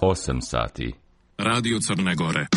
8 sati. Radio Crne Gore.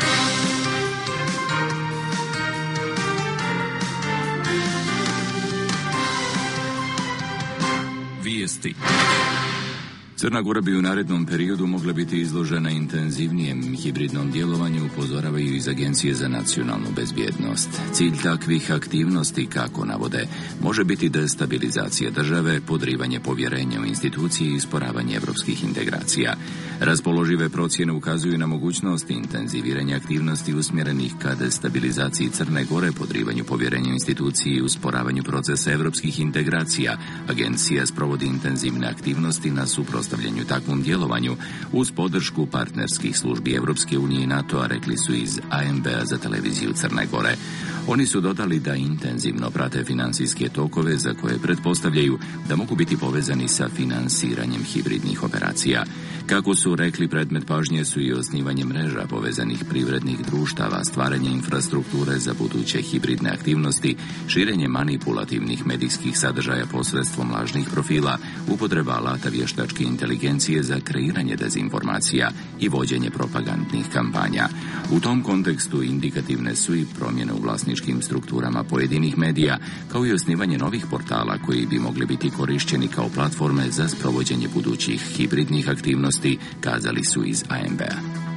Vijesti. Crna Gora bi u narednom periodu mogla biti izložena intenzivnijem hibridnom djelovanju, upozoravaju iz Agencije za nacionalnu bezbjednost. Cilj takvih aktivnosti, kako navode, može biti destabilizacija države, podrivanje povjerenja u institucije i usporavanje evropskih integracija. Raspoložive procjene ukazuju na mogućnost intenziviranja aktivnosti usmjerenih ka destabilizaciji Crne Gore, podrivanju povjerenja u institucije i usporavanju procesa evropskih integracija. Agencija sprovodi intenzivne aktivnosti na suprotstavljanju takvom djelovanju uz podršku partnerskih službi Evropske unije i NATO-a, rekli su iz ANB-a za televiziju Crne Gore. Oni su dodali da intenzivno prate financijske tokove za koje pretpostavljaju da mogu biti povezani sa finansiranjem hibridnih operacija. Kako su rekli, predmet pažnje su i osnivanje mreža povezanih privrednih društava, stvaranje infrastrukture za buduće hibridne aktivnosti, širenje manipulativnih medijskih sadržaja posredstvom lažnih profila, upotreba alata vještačke inteligencije za kreiranje dezinformacija i vođenje propagandnih kampanja. U tom kontekstu indikativne su i promjene u vlasničkim strukturama pojedinih medija, kao i osnivanje novih portala koji bi mogli biti korišćeni kao platforme za sprovođenje budućih hibridnih aktivnosti, kazali su iz ANB-a.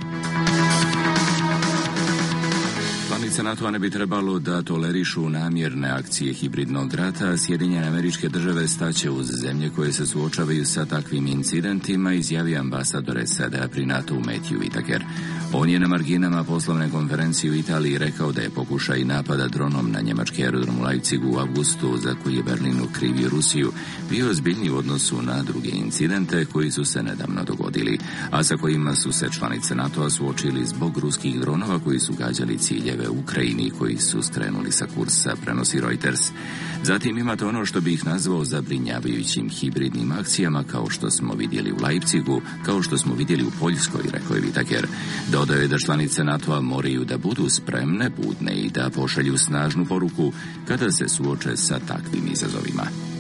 Članice NATO-a ne bi trebalo da tolerišu namjerne akcije hibridnog rata. Sjedinjene Američke Države staće uz zemlje koje se suočavaju sa takvim incidentima, izjavio ambasador SAD-a pri NATO-u Matthew Whitaker. On je na marginama poslovne konferencije u Italiji rekao da je pokušaj napada dronom na njemački aerodrom u Leipzigu u avgustu, za koji je Berlin okrivio Rusiju, bio ozbiljniji u odnosu na druge incidente koji su se nedavno dogodili, a sa kojima su se članice NATO-a suočili zbog ruskih dronova koji su gađali ciljeve u Ukrajini koji su skrenuli sa kursa, prenosi Reuters. Zatim imate ono što bi ih nazvao zabrinjavajućim hibridnim akcijama, kao što smo vidjeli u Leipzigu, kao što smo vidjeli u Poljskoj, rekao je Whitaker. Dodao je da članice NATO-a moraju da budu spremne, budne i da pošalju snažnu poruku kada se suoče sa takvim izazovima.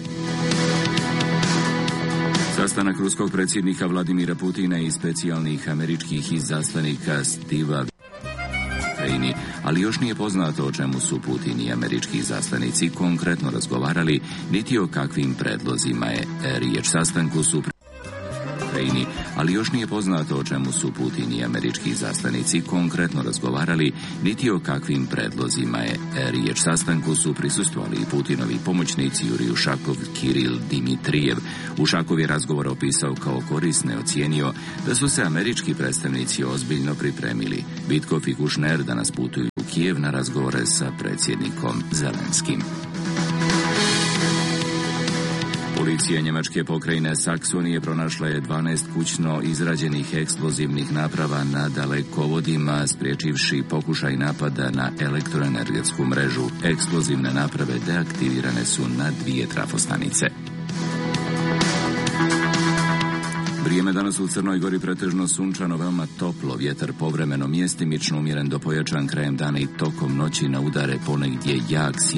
Sastanak ruskog predsjednika Vladimira Putina i specijalnih američkih izaslanika Steva Ukrajini, ali još nije poznato o čemu su Putin i američki izaslanici konkretno razgovarali, niti o kakvim predlozima je riječ. Sastanku su Ukrajini, ali još nije poznato o čemu su Putin i američki izaslanici konkretno razgovarali, niti o kakvim predlozima je riječ. Sastanku su prisustvovali i Putinovi pomoćnici Jurij Ušakov, Kiril Dimitrijev. Ušakov je razgovor opisao kao korisne, ocijenio da su se američki predstavnici ozbiljno pripremili. Vitkov i Kušner danas putuju u Kijev na razgovore sa predsjednikom Zelenskim. Policija njemačke pokrajine Saksonije pronašla je 12 kućno izrađenih eksplozivnih naprava na dalekovodima, spriječivši pokušaj napada na elektroenergetsku mrežu. Eksplozivne naprave deaktivirane su na 2 trafostanice. Vrijeme danas u Crnoj Gori pretežno sunčano, veoma toplo, vjetar povremeno mjestimično umjeren do pojačan krajem dana i tokom noći na udare ponegdje jak